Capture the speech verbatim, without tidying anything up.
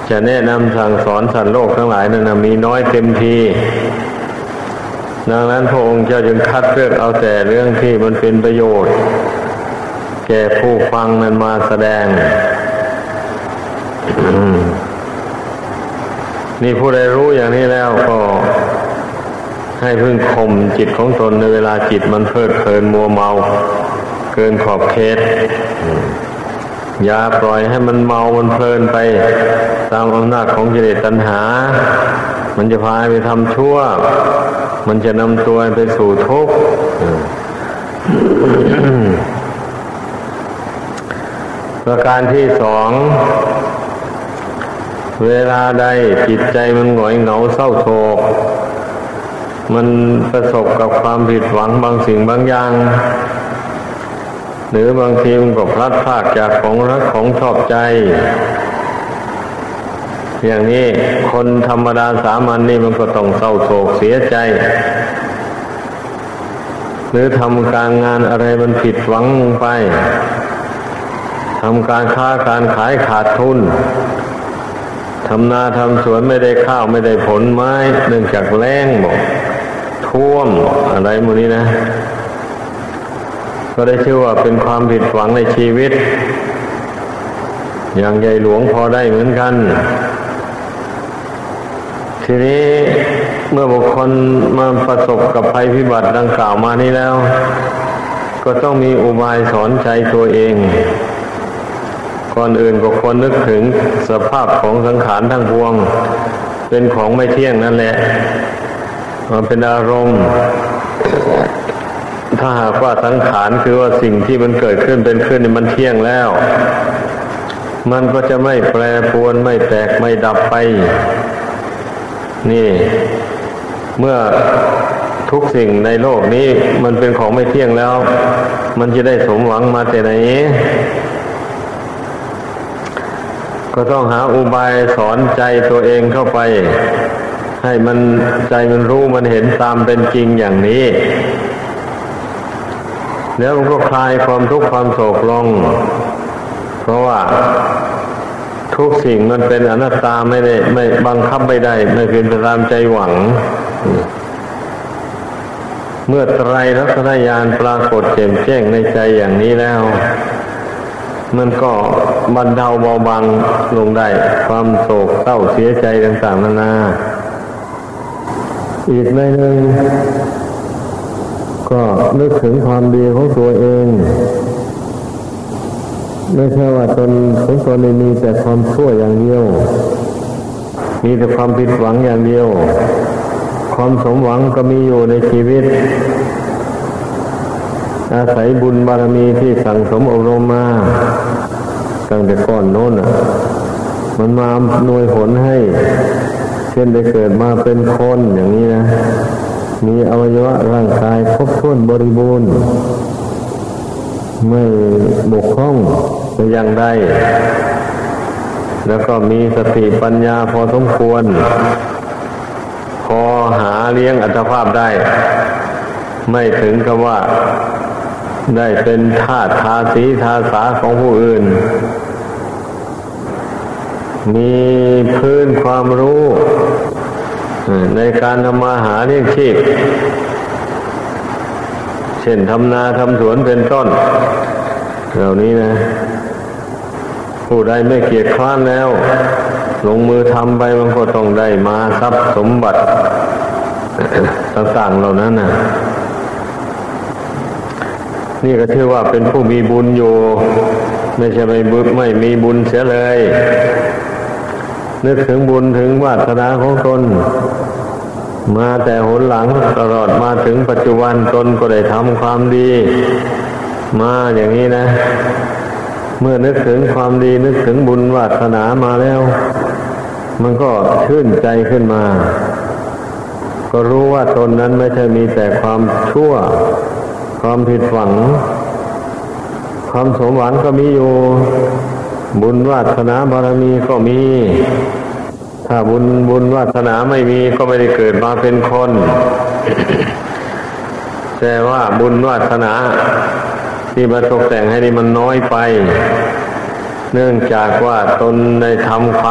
จะแนะนำสั่งสอนสัตว์โลกทั้งหลายนั้นนะมีน้อยเต็มทีดังนั้นพระองค์เจ้าจึงคัดเลือกเอาแต่เรื่องที่มันเป็นประโยชน์แก่ผู้ฟังนั้นมาแสดง นี่ผู้ใดรู้อย่างนี้แล้วก็ให้พึงข่มจิตของตนในเวลาจิตมันเพลิดเพลินมัวเมาเกินขอบเขตอย่าปล่อยให้มันเมามันเพลินไปตามอำนาจของกิเลสตัณหามันจะพาไปทำชั่วมันจะนำตัวไปสู่ทุกข์ ประการที่สองเวลาใดจิตใจมันหงอยเหงาเศร้าโศกมันประสบกับความผิดหวังบางสิ่งบางอย่างหรือบางทีมันก็พลัดพรากจากของรักของชอบใจอย่างนี้คนธรรมดาสามัญ น, นี่มันก็ต้องเศร้าโศกเสียใจหรือทำการงานอะไรมันผิดหวังลงไปทำการค้าการขายขาดทุนทำนาทำสวนไม่ได้ข้าวไม่ได้ผลไม้เนื่องจากแล้งบอกท่วมอะไรหมดนี้นะก็ได้ชื่อว่าเป็นความผิดหวังในชีวิตอย่างใหญ่หลวงพอได้เหมือนกันทีนี้เมื่อบุคคลมาประสบกับภัยพิบัติดังกล่าวมานี้แล้วก็ต้องมีอุบายสอนใจตัวเองก่อนอื่นก็ควรนึกถึงสภาพของสังขารทั้งปวงเป็นของไม่เที่ยงนั่นแหละมันเป็นอารมณ์ถ้าหากว่าสังขารคือว่าสิ่งที่มันเกิดขึ้นเป็นขึ้นนี่มันเที่ยงแล้วมันก็จะไม่แปรปรวนไม่แตกไม่ดับไปนี่เมื่อทุกสิ่งในโลกนี้มันเป็นของไม่เที่ยงแล้วมันจะได้สมหวังมาแต่ไหนก็ต้องหาอุบายสอนใจตัวเองเข้าไปให้มันใจมันรู้มันเห็นตามเป็นจริงอย่างนี้แล้วมันก็คลายความทุกข์ความโศกลงเพราะว่าทุกสิ่งมันเป็นอนัตตาไม่ได้ไม่บังคับไม่ได้ไม่เป็นไปตามใจหวังเมื่อไตรลักษณญาณปรากฏแจ่มแจ้งในใจอย่างนี้แล้วมันก็บรรเทาเบาบางลงได้ความโศกเศร้าเสียใจต่างๆนานาอีกในหนึ่งก็นึกถึงความดีของตัวเองไม่ใช่ว่าตนของตนมีแต่ความชั่วอย่างเดียวมีแต่ความผิดหวังอย่างเดียวความสมหวังก็มีอยู่ในชีวิตอาศัยบุญบารมีที่สั่งสมอบรมมาตั้งแต่ก่อนโน้นอ่ะมันมาหน่วยผลให้เช่นได้เกิดมาเป็นคนอย่างนี้นะมีอวัยวะร่างกายครบถ้วนบริบูรณ์ไม่บกพร่องอย่างใดแล้วก็มีสติปัญญาพอสมควรพอหาเลี้ยงอัตภาพได้ไม่ถึงกับว่าได้เป็นทาสทาสีทาสาของผู้อื่นมีพื้นความรู้ในการทำมาหาเลี้ยงชีพเช่นทำนาทำสวนเป็นต้นเหล่านี้นะผู้ใดไม่เกียจคร้านแล้วลงมือทำไปมันก็ต้องได้มาทรัพย์สมบัติ ต่างๆเหล่านั้นนะนี่ก็ถือว่าเป็นผู้มีบุญอยู่ไม่ใช่ไม่บุญไม่มีบุญเสียเลยนึกถึงบุญถึงวาสนาของตนมาแต่หนหลังตลอดมาถึงปัจจุบันตนก็ได้ทำความดีมาอย่างนี้นะเมื่อนึกถึงความดีนึกถึงบุญวาสนามาแล้วมันก็ชื่นใจขึ้นมาก็รู้ว่าตนนั้นไม่ใช่มีแต่ความชั่วความผิดหวังความสมหวังก็มีอยู่บุญวาสนาบารมีก็มีถ้าบุญบุญวาสนาไม่มีก็ไม่ได้เกิดมาเป็นคน แต่ว่าบุญวาสนาที่มาตกแต่งให้นี่มันน้อยไปเนื่องจากว่าตนได้ทำความ